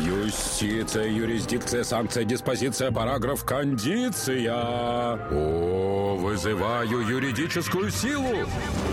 Юстиция, юрисдикция, санкция, диспозиция, параграф, кондиция. О, вызываю юридическую силу.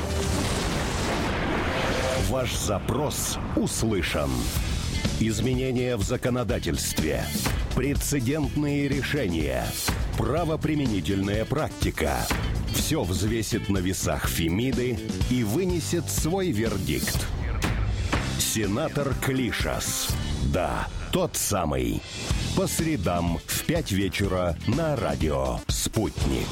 Ваш запрос услышан. Изменения в законодательстве, прецедентные решения, правоприменительная практика. Все взвесит на весах Фемиды и вынесет свой вердикт. Сенатор Клишас. Да, тот самый. По средам в 5 вечера на радио «Спутник».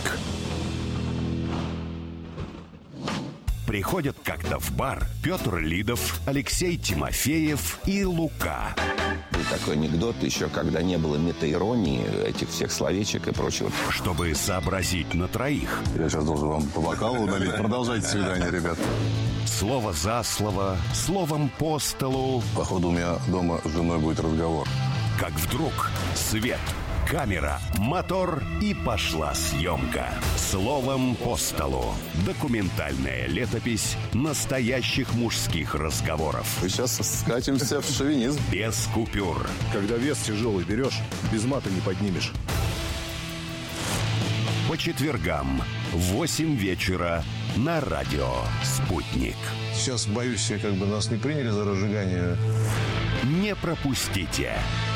Приходят как-то в бар Петр Лидов, Алексей Тимофеев и Лука. Был такой анекдот еще, когда не было метаиронии, этих всех словечек и прочего. Чтобы сообразить на троих. Я сейчас должен вам по бокалу налить. Продолжайте свидание, ребят. Слово за слово, словом по столу. Походу, у меня дома с женой будет разговор. Как вдруг свет, камера, мотор и пошла съемка. Словом по столу. Документальная летопись настоящих мужских разговоров. Мы сейчас скатимся в шовинизм. Без купюр. Когда вес тяжелый берешь, без мата не поднимешь. По четвергам в 8 вечера на радио «Спутник». Сейчас, боюсь, как бы нас не приняли за разжигание. Не пропустите.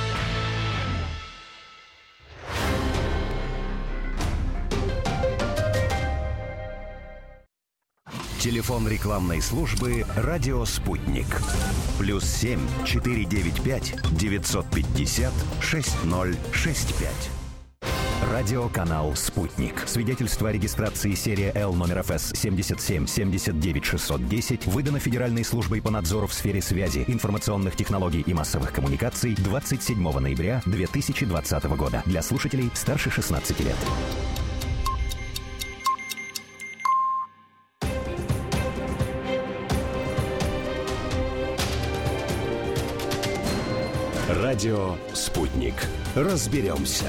Телефон рекламной службы «Радио Спутник». +7 495 950 6065. Радиоканал «Спутник». Свидетельство о регистрации серия Л номер ФС 77 79 610 выдано Федеральной службой по надзору в сфере связи, информационных технологий и массовых коммуникаций 27 ноября 2020 года. Для слушателей старше 16 лет. Радио «Спутник». Разберемся.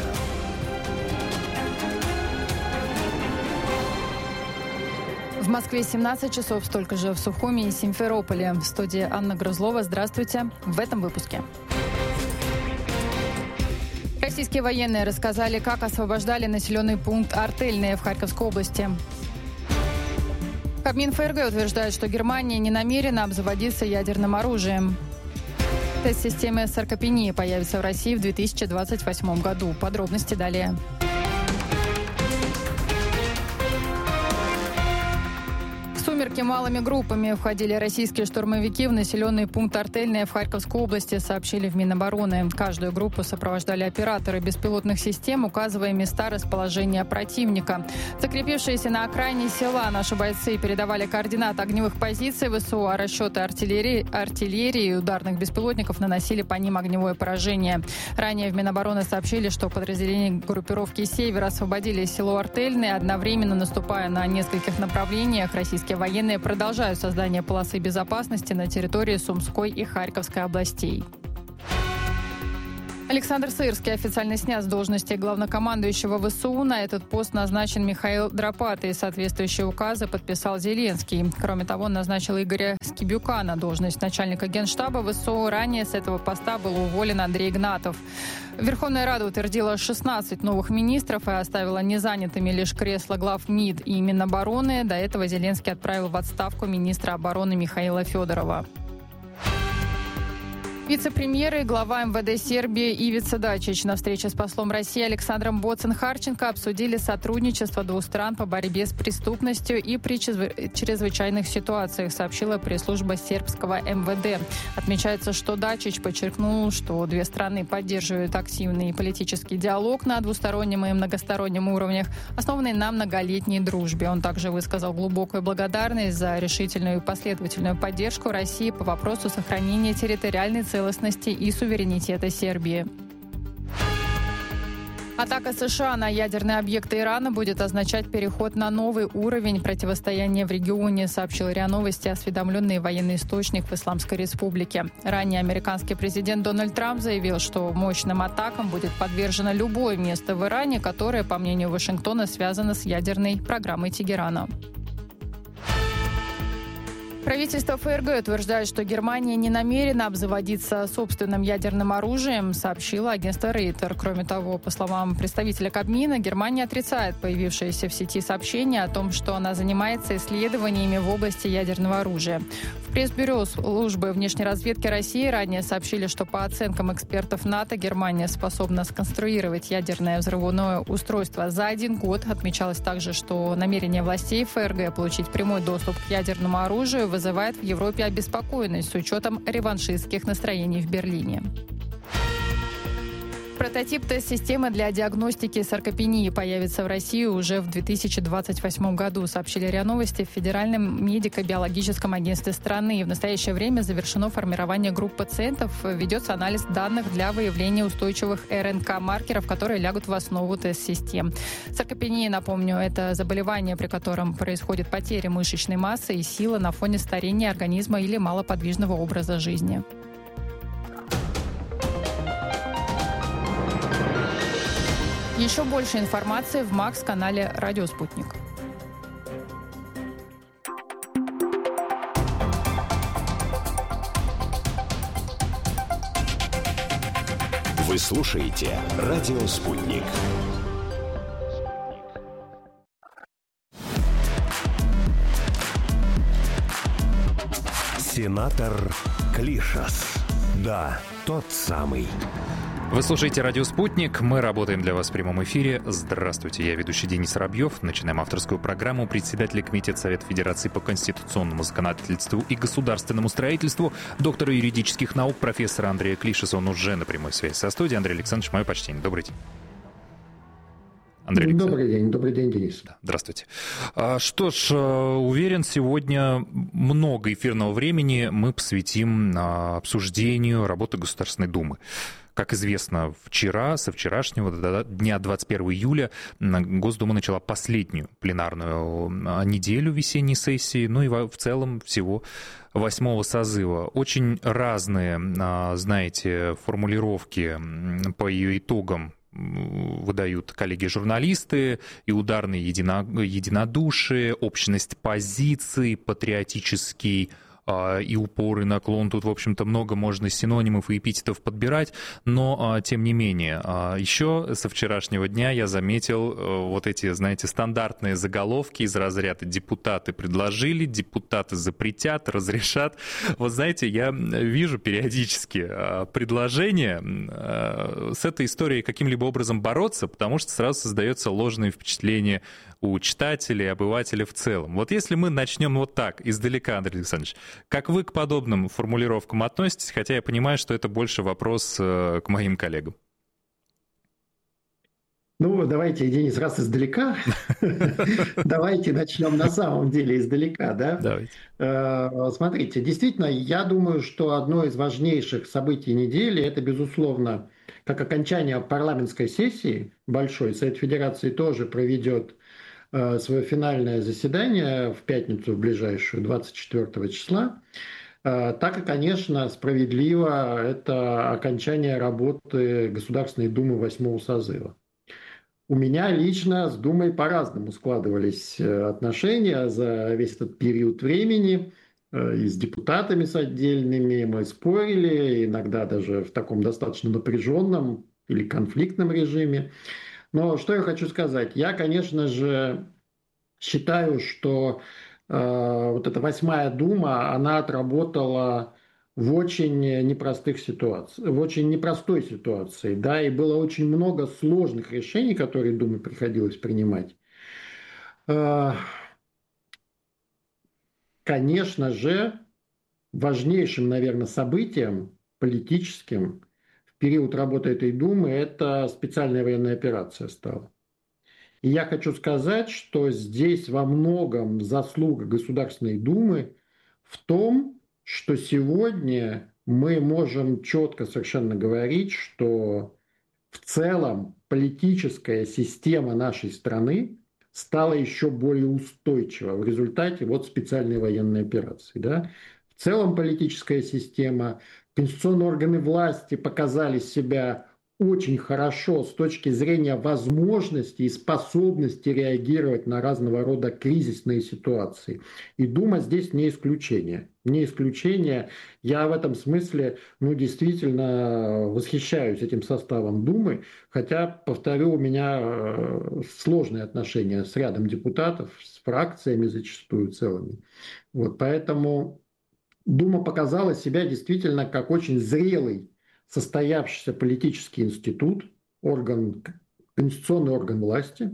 В Москве 17 часов, столько же в Сухуми и Симферополе. В студии Анна Грызлова. Здравствуйте. В этом выпуске. Российские военные рассказали, как освобождали населенный пункт Артельное в Харьковской области. Кабмин ФРГ утверждает, что Германия не намерена обзаводиться ядерным оружием. Тест системы саркопении появится в России в 2028 году. Подробности далее. В сумерки малыми группами входили российские штурмовики в населенный пункт Артельное в Харьковской области, сообщили в Минобороны. Каждую группу сопровождали операторы беспилотных систем, указывая места расположения противника. Закрепившиеся на окраине села наши бойцы передавали координаты огневых позиций ВСУ, а расчеты артиллерии и ударных беспилотников наносили по ним огневое поражение. Ранее в Минобороны сообщили, что подразделения группировки «Север» освободили село Артельное, одновременно наступая на нескольких направлениях. Российские военные продолжают создание полосы безопасности на территории Сумской и Харьковской областей. Александр Сырский официально снят с должности главнокомандующего ВСУ. На этот пост назначен Михаил Драпатый. Соответствующие указы подписал Зеленский. Кроме того, он назначил Игоря Скибюка на должность начальника Генштаба ВСУ. Ранее с этого поста был уволен Андрей Игнатов. Верховная Рада утвердила 16 новых министров и оставила незанятыми лишь кресла глав МИД и Минобороны. До этого Зеленский отправил в отставку министра обороны Михаила Федорова. Вице-премьер и глава МВД Сербии Ивица Дачич на встрече с послом России Александром Боцин-Харченко обсудили сотрудничество двух стран по борьбе с преступностью и при чрезвычайных ситуациях, сообщила пресс-служба сербского МВД. Отмечается, что Дачич подчеркнул, что две страны поддерживают активный политический диалог на двустороннем и многостороннем уровнях, основанный на многолетней дружбе. Он также высказал глубокую благодарность за решительную и последовательную поддержку России по вопросу сохранения территориальной целостности и суверенитета Сербии. Атака США на ядерные объекты Ирана будет означать переход на новый уровень противостояния в регионе, сообщил РИА Новости осведомленный военный источник в Исламской Республике. Ранее американский президент Дональд Трамп заявил, что мощным атакам будет подвержено любое место в Иране, которое, по мнению Вашингтона, связано с ядерной программой Тегерана. Правительство ФРГ утверждает, что Германия не намерена обзаводиться собственным ядерным оружием, сообщило агентство Рейтер. Кроме того, по словам представителя Кабмина, Германия отрицает появившееся в сети сообщение о том, что она занимается исследованиями в области ядерного оружия. В пресс-бюро службы внешней разведки России ранее сообщили, что по оценкам экспертов НАТО Германия способна сконструировать ядерное взрывное устройство за 1 год. Отмечалось также, что намерение властей ФРГ получить прямой доступ к ядерному оружию вызывает в Европе обеспокоенность с учетом реваншистских настроений в Берлине. Прототип тест-системы для диагностики саркопении появится в России уже в 2028 году, сообщили РИА Новости в Федеральном медико-биологическом агентстве страны. В настоящее время завершено формирование групп пациентов, ведется анализ данных для выявления устойчивых РНК-маркеров, которые лягут в основу тест-систем. Саркопения, напомню, это заболевание, при котором происходит потеря мышечной массы и силы на фоне старения организма или малоподвижного образа жизни. Еще больше информации в МАКС-канале «Радио Спутник». Вы слушаете «Радио Спутник». Сенатор Клишас. Да, тот самый. Вы слушаете «Радио Спутник». Мы работаем для вас в прямом эфире. Здравствуйте, я ведущий Денис Рабьев. Начинаем авторскую программу. Председатель Комитета Совета Федерации по конституционному законодательству и государственному строительству, доктор юридических наук, профессор Андрей Клишас. Он уже на прямой связи со студией. Андрей Александрович, мое почтение. Добрый день. Андрей Александрович. Добрый день, Денис. Да, здравствуйте. Что ж, уверен, сегодня много эфирного времени мы посвятим обсуждению работы Государственной Думы. Как известно, со вчерашнего дня 21 июля Госдума начала последнюю пленарную неделю весенней сессии, ну и в целом всего 8-го созыва. Очень разные, знаете, формулировки по ее итогам выдают коллеги-журналисты, и ударное единодушие, общность позиций, патриотический и упор, и наклон. Тут, в общем-то, много можно синонимов и эпитетов подбирать, но, тем не менее, еще со вчерашнего дня я заметил вот эти, знаете, стандартные заголовки из разряда «депутаты предложили», «депутаты запретят», «разрешат». Вот знаете, я вижу периодически предложения с этой историей каким-либо образом бороться, потому что сразу создается ложное впечатление у читателей, обывателя в целом. Вот если мы начнем вот так, издалека, Андрей Александрович, как вы к подобным формулировкам относитесь, хотя я понимаю, что это больше вопрос к моим коллегам? Ну, давайте, Денис, раз издалека, давайте начнем на самом деле издалека, да? Давайте. Смотрите, действительно, я думаю, что одно из важнейших событий недели – это, безусловно, как окончание парламентской сессии большой. Совет Федерации тоже проведет свое финальное заседание в пятницу, в ближайшую, 24 числа. Так и, конечно, справедливо это окончание работы Государственной Думы 8-го созыва. У меня лично с Думой по-разному складывались отношения за весь этот период времени. И с депутатами с отдельными мы спорили, иногда даже в таком достаточно напряженном или конфликтном режиме. Но что я хочу сказать? Я, конечно же, считаю, что вот эта 8-я Дума, она отработала в очень непростых ситуациях, в очень непростой ситуации, да, и было очень много сложных решений, которые Думе приходилось принимать. Конечно же, важнейшим, наверное, событием политическим в период работы этой Думы это специальная военная операция стала. И я хочу сказать, что здесь во многом заслуга Государственной Думы в том, что сегодня мы можем четко совершенно говорить, что в целом политическая система нашей страны стала еще более устойчива в результате вот специальной военной операции. Да? В целом политическая система, конституционные органы власти показали себя очень хорошо с точки зрения возможности и способности реагировать на разного рода кризисные ситуации. И Дума здесь не исключение. Не исключение. Я в этом смысле, действительно восхищаюсь этим составом Думы, хотя, повторю, у меня сложные отношения с рядом депутатов, с фракциями зачастую целыми. Поэтому Дума показала себя действительно как очень зрелый, состоявшийся политический институт, конституционный орган власти.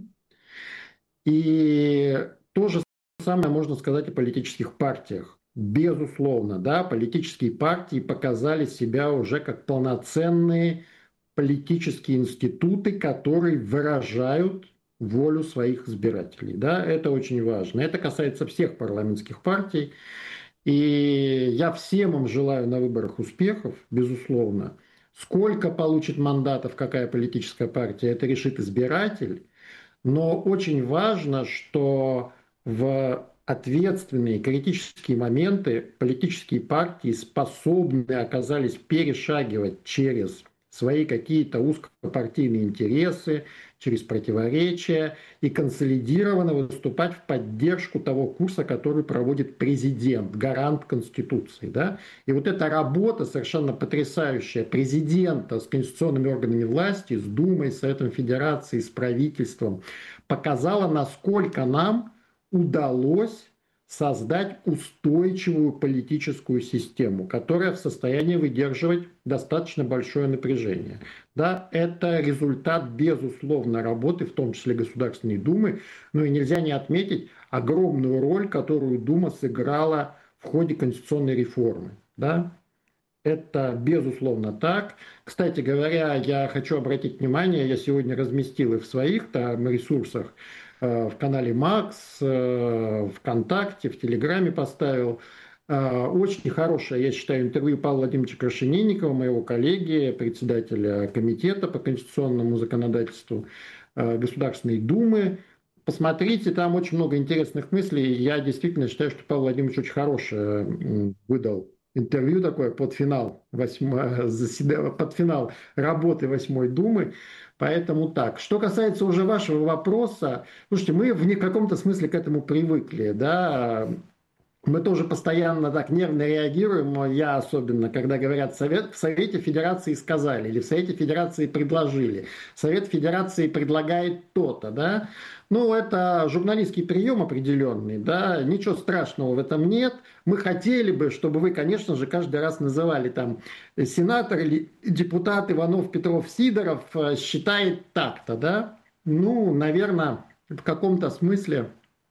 И то же самое можно сказать о политических партиях. Безусловно, да, политические партии показали себя уже как полноценные политические институты, которые выражают волю своих избирателей. Да, это очень важно. Это касается всех парламентских партий. И я всем им желаю на выборах успехов, безусловно. Сколько получит мандатов какая политическая партия, это решит избиратель. Но очень важно, что в ответственные критические моменты политические партии способны оказались перешагивать через свои какие-то узкопартийные интересы, через противоречия и консолидированно выступать в поддержку того курса, который проводит президент, гарант Конституции. Да? И эта работа совершенно потрясающая президента с конституционными органами власти, с Думой, с Советом Федерации, с правительством, показала, насколько нам удалось создать устойчивую политическую систему, которая в состоянии выдерживать достаточно большое напряжение. Да, это результат, безусловно, работы, в том числе Государственной Думы, но и нельзя не отметить огромную роль, которую Дума сыграла в ходе конституционной реформы. Да? Это, безусловно, так. Кстати говоря, я хочу обратить внимание, я сегодня разместил и в своих ресурсах, в канале Макс, ВКонтакте, в Телеграме поставил. Очень хорошее, я считаю, интервью Павла Владимировича Крашенинникова, моего коллеги, председателя комитета по конституционному законодательству Государственной Думы. Посмотрите, там очень много интересных мыслей. Я действительно считаю, что Павел Владимирович очень хорошее выдал интервью такое под финал работы 8-й Думы. Поэтому так. Что касается уже вашего вопроса, слушайте, мы в каком-то смысле к этому привыкли, да. Мы тоже постоянно так нервно реагируем, я особенно, когда говорят в Совете Федерации сказали, или в Совете Федерации предложили. Совет Федерации предлагает то-то, да. Это журналистский прием определенный, да, ничего страшного в этом нет. Мы хотели бы, чтобы вы, конечно же, каждый раз называли сенатор или депутат Иванов, Петров, Сидоров считает так-то, да. Наверное, в каком-то смысле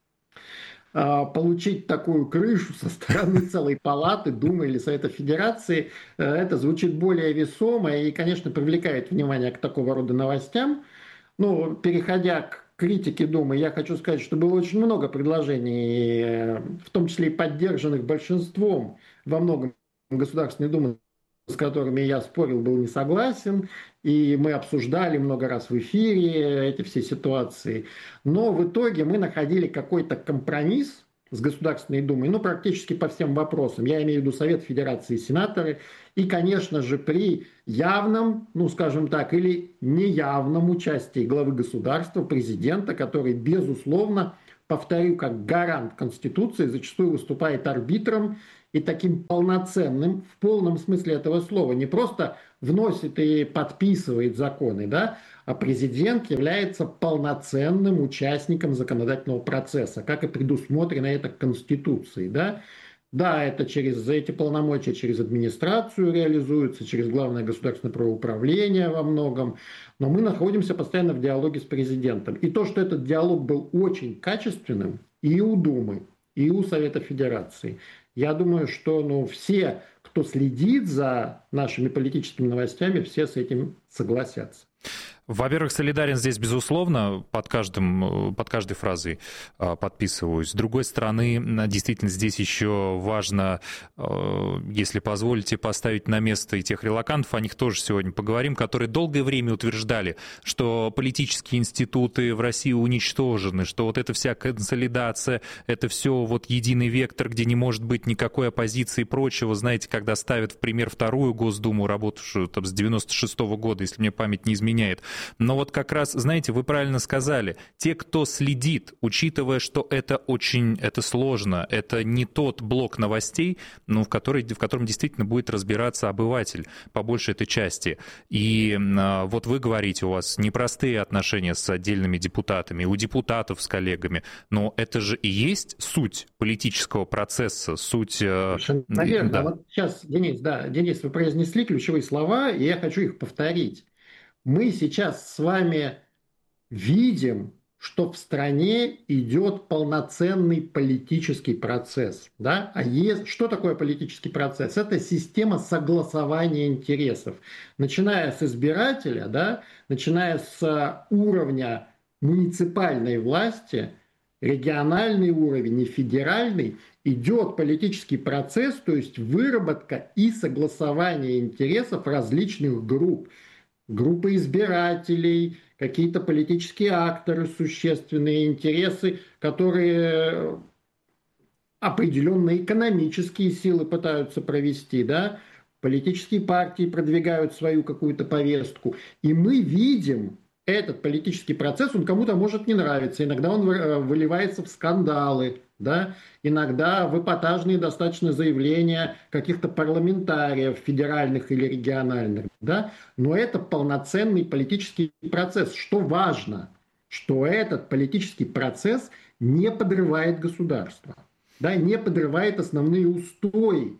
получить такую крышу со стороны целой палаты, Думы или Совета Федерации, это звучит более весомо и, конечно, привлекает внимание к такого рода новостям. Переходя к критике Думы, я хочу сказать, что было очень много предложений, в том числе и поддержанных большинством во многом Государственной Думы, с которыми я спорил, был не согласен, и мы обсуждали много раз в эфире эти все ситуации. Но в итоге мы находили какой-то компромисс с Государственной Думой, практически по всем вопросам. Я имею в виду Совет Федерации и сенаторы. И, конечно же, при явном, скажем так, или неявном участии главы государства, президента, который, безусловно, повторю, как гарант Конституции, зачастую выступает арбитром и таким полноценным, в полном смысле этого слова, не просто вносит и подписывает законы, да, а президент является полноценным участником законодательного процесса, как и предусмотрено это Конституцией, да. Да, это через эти полномочия, через администрацию реализуются, через главное государственное правоуправление во многом, но мы находимся постоянно в диалоге с президентом. И то, что этот диалог был очень качественным и у Думы, и у Совета Федерации, я думаю, что все, кто следит за нашими политическими новостями, все с этим согласятся. Во-первых, солидарен здесь, безусловно, под каждой фразой подписываюсь. С другой стороны, действительно, здесь еще важно, если позволите, поставить на место и тех релокантов, о них тоже сегодня поговорим, которые долгое время утверждали, что политические институты в России уничтожены, что вот эта вся консолидация, это все вот единый вектор, где не может быть никакой оппозиции и прочего. Знаете, когда ставят в пример вторую Госдуму, работавшую там с 96-го года, если мне память не изменяет. Но вот как раз, знаете, вы правильно сказали, те, кто следит, учитывая, что это сложно, это не тот блок новостей, в котором действительно будет разбираться обыватель по большей этой части. И вот вы говорите, у вас непростые отношения с отдельными депутатами, у депутатов с коллегами, но это же и есть суть политического процесса, суть... Наверное, да. Вот сейчас, Денис, вы произнесли ключевые слова, и я хочу их повторить. Мы сейчас с вами видим, что в стране идет полноценный политический процесс. Да? Что такое политический процесс? Это система согласования интересов. Начиная с избирателя, да? Начиная с уровня муниципальной власти, региональный уровень и федеральный, идет политический процесс, то есть выработка и согласование интересов различных групп. Группы избирателей, какие-то политические акторы, существенные интересы, которые определенные экономические силы пытаются провести, да? Политические партии продвигают свою какую-то повестку. И мы видим этот политический процесс, он кому-то может не нравиться, иногда он выливается в скандалы, да? Иногда в эпатажные достаточно заявления каких-то парламентариев, федеральных или региональных. Да? Но это полноценный политический процесс. Что важно, что этот политический процесс не подрывает государство, да? Не подрывает основные устои,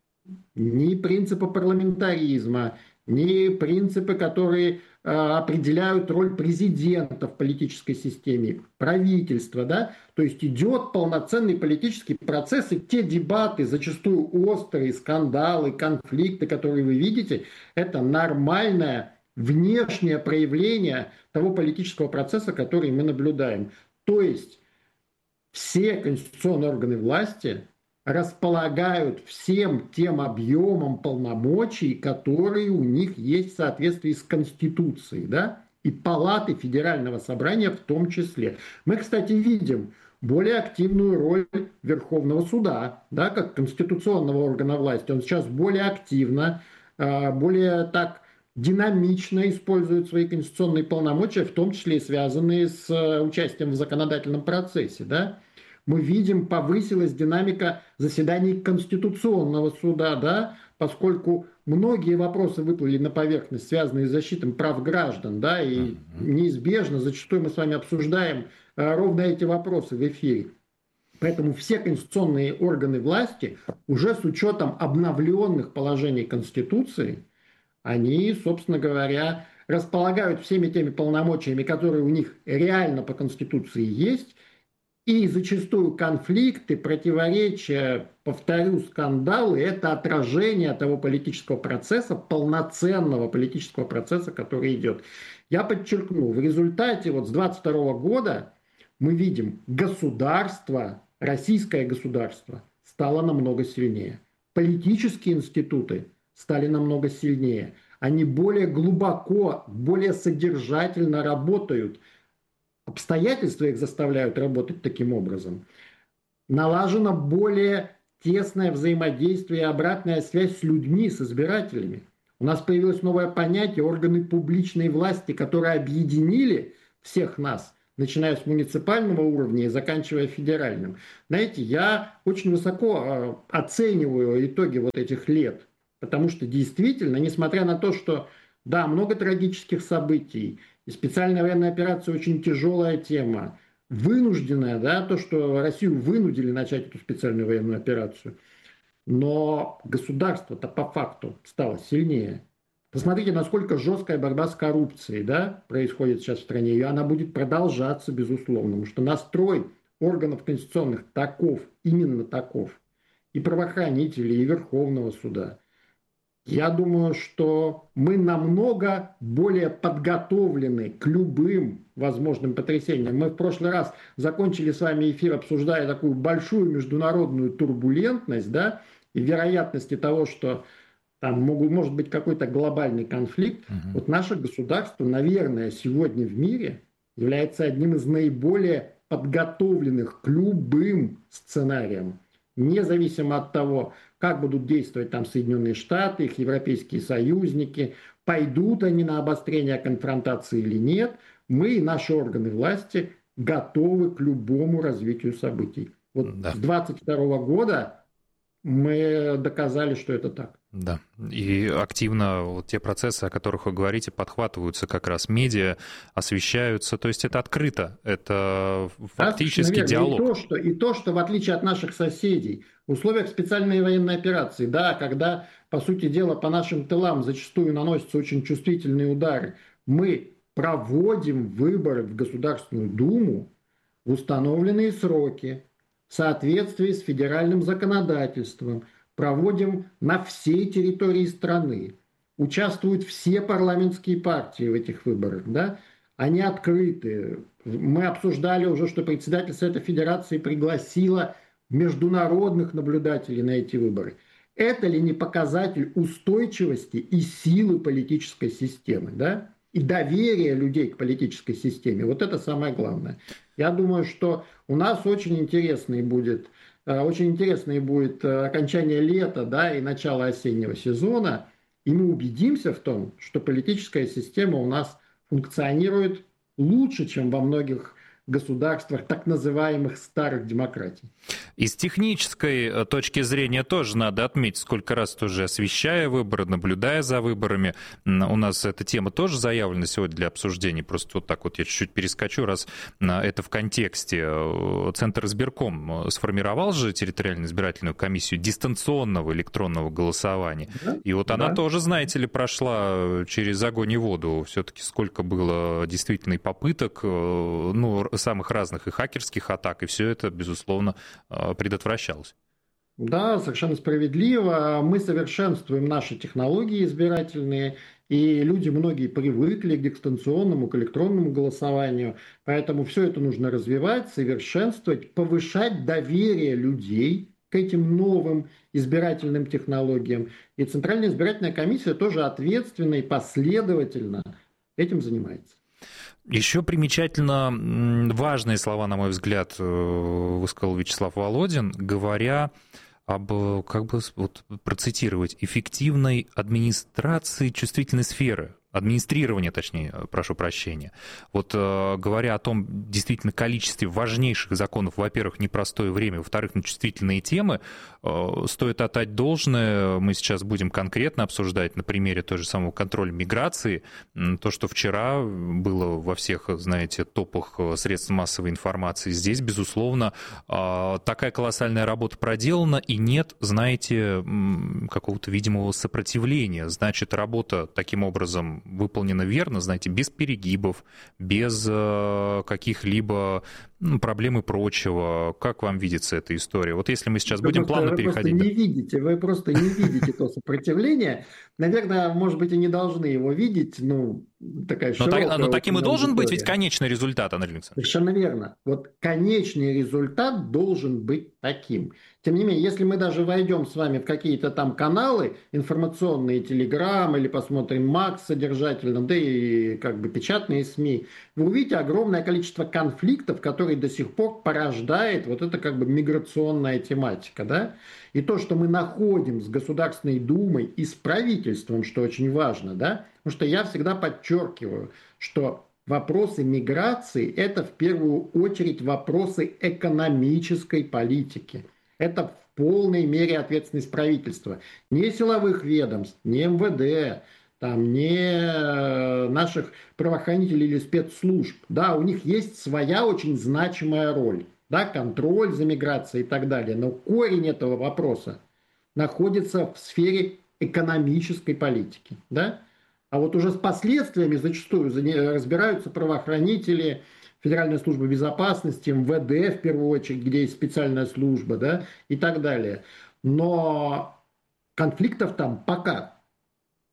ни принципа парламентаризма, ни принципы, которые определяют роль президента в политической системе, правительства, да, то есть идет полноценный политический процесс, и те дебаты, зачастую острые, скандалы, конфликты, которые вы видите, это нормальное внешнее проявление того политического процесса, который мы наблюдаем. То есть все конституционные органы власти располагают всем тем объемом полномочий, которые у них есть в соответствии с Конституцией, да, и палаты Федерального собрания в том числе. Мы, кстати, видим более активную роль Верховного суда, да, как конституционного органа власти. Он сейчас более активно, более так динамично использует свои конституционные полномочия, в том числе и связанные с участием в законодательном процессе, да. Мы видим, повысилась динамика заседаний Конституционного суда, да, поскольку многие вопросы выплыли на поверхность, связанные с защитой прав граждан, да, и неизбежно, зачастую мы с вами обсуждаем ровно эти вопросы в эфире. Поэтому все конституционные органы власти уже с учетом обновленных положений Конституции, они, собственно говоря, располагают всеми теми полномочиями, которые у них реально по Конституции есть. И зачастую конфликты, противоречия, повторю, скандалы – это отражение того политического процесса, полноценного политического процесса, который идет. Я подчеркну, в результате вот с 22 года мы видим, государство, российское государство стало намного сильнее. Политические институты стали намного сильнее. Они более глубоко, более содержательно работают. Обстоятельства их заставляют работать таким образом. Налажено более тесное взаимодействие и обратная связь с людьми, с избирателями. У нас появилось новое понятие органы публичной власти, которые объединили всех нас, начиная с муниципального уровня и заканчивая федеральным. Знаете, я очень высоко оцениваю итоги вот этих лет, потому что действительно, несмотря на то, что да, много трагических событий, и специальная военная операция очень тяжелая тема, вынужденная, да, то, что Россию вынудили начать эту специальную военную операцию, но государство-то по факту стало сильнее. Посмотрите, насколько жесткая борьба с коррупцией, да, происходит сейчас в стране, и она будет продолжаться, безусловно, потому что настрой органов конституционных таков, именно таков, и правоохранителей, и Верховного суда. Я думаю, что мы намного более подготовлены к любым возможным потрясениям. Мы в прошлый раз закончили с вами эфир, обсуждая такую большую международную турбулентность, да, и вероятности того, что там может быть какой-то глобальный конфликт. Вот наше государство, наверное, сегодня в мире является одним из наиболее подготовленных к любым сценариям, независимо от того, как будут действовать там Соединенные Штаты, их европейские союзники, пойдут они на обострение конфронтации или нет, мы и наши органы власти готовы к любому развитию событий. Вот с 2022 года мы доказали, что это так. Да, и активно вот те процессы, о которых вы говорите, подхватываются как раз медиа, освещаются, то есть это открыто, это фактически диалог. И то, что в отличие от наших соседей, в условиях специальной военной операции, да, когда, по сути дела, по нашим тылам зачастую наносятся очень чувствительные удары, мы проводим выборы в Государственную Думу в установленные сроки, в соответствии с федеральным законодательством, проводим на всей территории страны. Участвуют все парламентские партии в этих выборах. Да? Они открыты. Мы обсуждали уже, что председатель Совета Федерации пригласила международных наблюдателей на эти выборы. Это ли не показатель устойчивости и силы политической системы? Да? И доверия людей к политической системе. Вот это самое главное. Я думаю, что у нас очень интересное будет окончание лета, да, и начало осеннего сезона, и мы убедимся в том, что политическая система у нас функционирует лучше, чем во многих государствах так называемых старых демократий. И с технической точки зрения тоже надо отметить, сколько раз тоже освещая выборы, наблюдая за выборами. У нас эта тема тоже заявлена сегодня для обсуждения. Просто вот так вот я чуть-чуть перескочу, раз это в контексте. Центр избирком сформировал же территориальную избирательную комиссию дистанционного электронного голосования. Да? И вот она тоже, знаете ли, прошла через огонь и воду. Все-таки сколько было действительно и попыток, самых разных и хакерских атак, и все это, безусловно, предотвращалось. Да, совершенно справедливо. Мы совершенствуем наши технологии избирательные, и люди многие привыкли к дистанционному, к электронному голосованию. Поэтому все это нужно развивать, совершенствовать, повышать доверие людей к этим новым избирательным технологиям. И Центральная избирательная комиссия тоже ответственно и последовательно этим занимается. Еще примечательно важные слова, на мой взгляд, высказал Вячеслав Володин, говоря об, процитировать, эффективной администрации чувствительной сферы. Администрирование, точнее, прошу прощения. Вот говоря о том, действительно, количестве важнейших законов, во-первых, непростое время, во-вторых, на чувствительные темы, стоит отдать должное. Мы сейчас будем конкретно обсуждать на примере той же самого контроля миграции. То, что вчера было во всех, знаете, топах средств массовой информации. Здесь, безусловно, такая колоссальная работа проделана, и нет, знаете, какого-то видимого сопротивления. Значит, работа таким образом выполнена верно, знаете, без перегибов, без каких-либо проблем и прочего. Как вам видится эта история? Вот если мы сейчас будем плавно переходить... Вы просто не видите то сопротивление. Наверное, может быть, и не должны его видеть, такая широкая... Но таким и должен быть ведь конечный результат, Андрей Александрович. Совершенно верно. Вот конечный результат должен быть таким. Тем не менее, если мы даже войдем с вами в какие-то там каналы информационные, Телеграм или посмотрим Макс содержательно, да и печатные СМИ, вы увидите огромное количество конфликтов, которые до сих пор порождает вот эта миграционная тематика, да? И то, что мы находим с Государственной Думой и с правительством, что очень важно, да? Потому что я всегда подчеркиваю, что вопросы миграции – это в первую очередь вопросы экономической политики. Это в полной мере ответственность правительства. Не силовых ведомств, не МВД, не наших правоохранителей или спецслужб. Да, у них есть своя очень значимая роль. Да, контроль за миграцией и так далее. Но корень этого вопроса находится в сфере экономической политики. Да? А вот уже с последствиями зачастую разбираются правоохранители, Федеральная служба безопасности, МВД в первую очередь, где есть специальная служба, да, и так далее. Но конфликтов там пока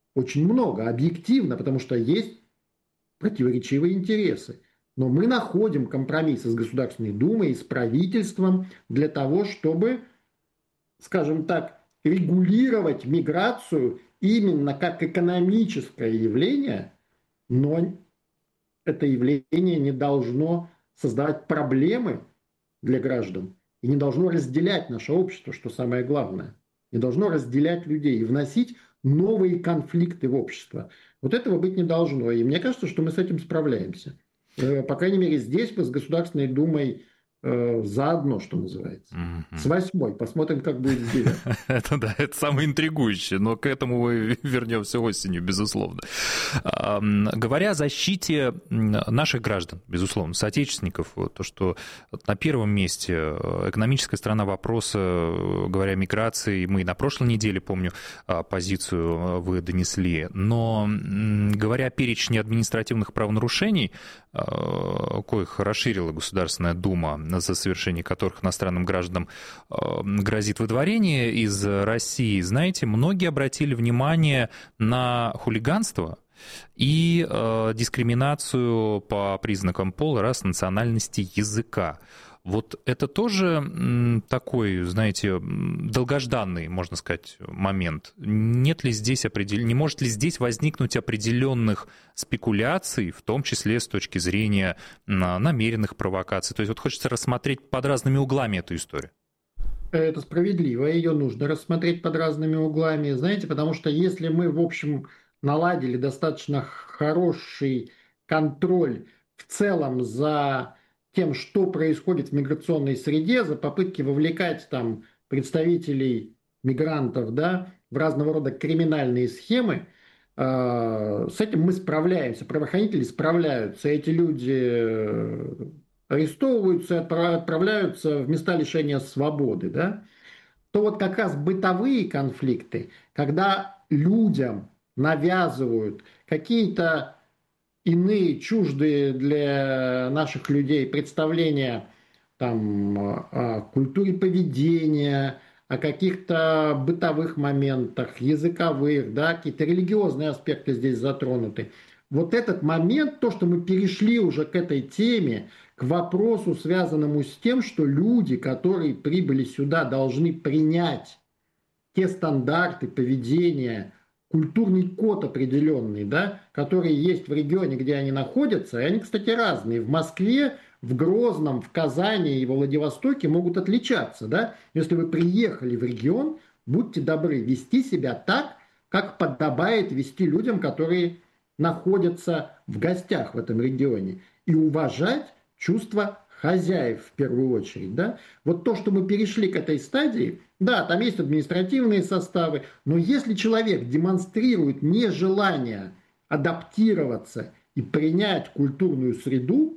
очень много, объективно, потому что есть противоречивые интересы. Но мы находим компромиссы с Государственной Думой и с правительством для того, чтобы, скажем так, регулировать миграцию именно как экономическое явление, но это явление не должно создавать проблемы для граждан и не должно разделять наше общество, что самое главное. Не должно разделять людей и вносить новые конфликты в общество. Вот этого быть не должно. И мне кажется, что мы с этим справляемся. По крайней мере, здесь мы с Государственной Думой заодно, что называется. С 8-й. Посмотрим, как будет с 9. Это да, это самое интригующее, но к этому мы вернемся осенью, безусловно. Говоря о защите наших граждан, безусловно, соотечественников, то, что на первом месте экономическая сторона вопроса, говоря о миграции, мы на прошлой неделе, помню, позицию вы донесли, но говоря о перечне административных правонарушений, коих расширила Государственная Дума, за совершение которых иностранным гражданам грозит выдворение из России, знаете, многие обратили внимание на хулиганство и дискриминацию по признакам пола, расы, национальности, языка. Вот это тоже такой, знаете, долгожданный, можно сказать, момент. Нет ли здесь не может ли здесь возникнуть определенных спекуляций, в том числе с точки зрения намеренных провокаций? То есть вот хочется рассмотреть под разными углами эту историю. Это справедливо, ее нужно рассмотреть под разными углами, знаете, потому что если мы, в общем, наладили достаточно хороший контроль в целом за тем, что происходит в миграционной среде, за попытки вовлекать там представителей мигрантов, да, в разного рода криминальные схемы, с этим мы справляемся, правоохранители справляются, эти люди арестовываются и отправляются в места лишения свободы, да, то вот как раз бытовые конфликты, когда людям навязывают какие-то иные, чуждые для наших людей представления там, о культуре поведения, о каких-то бытовых моментах, языковых, да, какие-то религиозные аспекты здесь затронуты. Вот этот момент, то, что мы перешли уже к этой теме, к вопросу, связанному с тем, что люди, которые прибыли сюда, должны принять те стандарты поведения, культурный код определенный, да, который есть в регионе, где они находятся, и они, кстати, разные. В Москве, в Грозном, в Казани и во Владивостоке могут отличаться. Да? Если вы приехали в регион, будьте добры вести себя так, как подобает вести людям, которые находятся в гостях в этом регионе, и уважать чувства хозяев в первую очередь. Да? Вот то, что мы перешли к этой стадии, да, там есть административные составы, но если человек демонстрирует нежелание адаптироваться и принять культурную среду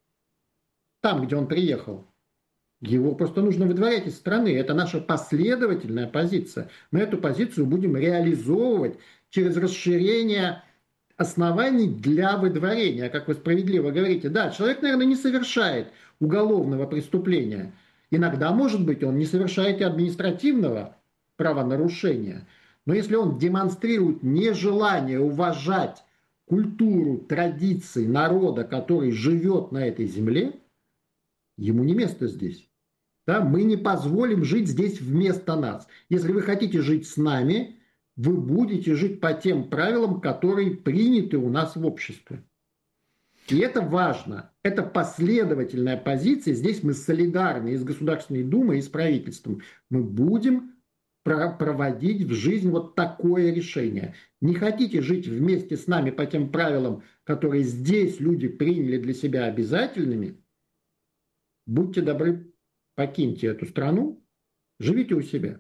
там, где он приехал, его просто нужно выдворять из страны. Это наша последовательная позиция. Мы эту позицию будем реализовывать через расширение оснований для выдворения. Как вы справедливо говорите, да, человек, наверное, не совершает уголовного преступления. Иногда, может быть, он не совершает и административного правонарушения. Но если он демонстрирует нежелание уважать культуру, традиции народа, который живет на этой земле, ему не место здесь. Да? Мы не позволим жить здесь вместо нас. Если вы хотите жить с нами, вы будете жить по тем правилам, которые приняты у нас в обществе. И это важно. Это последовательная позиция. Здесь мы солидарны и с Государственной Думой, и с правительством. Мы будем проводить в жизнь вот такое решение. Не хотите жить вместе с нами по тем правилам, которые здесь люди приняли для себя обязательными, будьте добры, покиньте эту страну, живите у себя.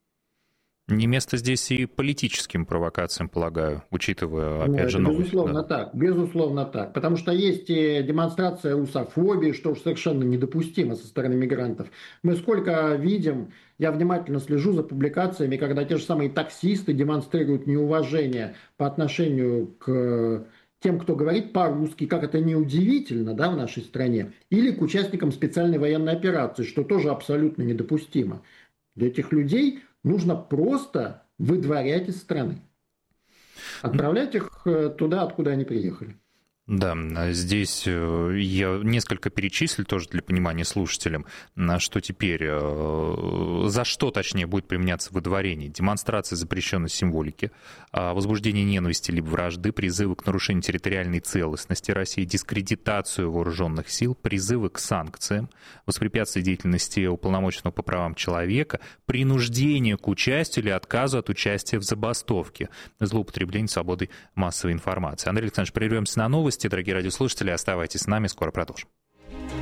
Не место здесь и политическим провокациям, полагаю, учитывая, опять же, новость. Безусловно, да. Так, безусловно так. Потому что есть и демонстрация русофобии, что уж совершенно недопустимо со стороны мигрантов. Мы сколько видим, я внимательно слежу за публикациями, когда те же самые таксисты демонстрируют неуважение по отношению к тем, кто говорит по-русски, как это неудивительно, да, в нашей стране, или к участникам специальной военной операции, что тоже абсолютно недопустимо. Для этих людей нужно просто выдворять из страны. Отправлять их туда, откуда они приехали. Да, здесь я несколько перечислил тоже для понимания слушателям, что теперь, за что, точнее, будет применяться выдворение. Демонстрация запрещенной символики, возбуждение ненависти либо вражды, призывы к нарушению территориальной целостности России, дискредитацию вооруженных сил, призывы к санкциям, воспрепятствие деятельности уполномоченного по правам человека, принуждение к участию или отказу от участия в забастовке, злоупотребление свободой массовой информации. Андрей Александрович, прервемся на новости. Дорогие радиослушатели, оставайтесь с нами, скоро продолжим.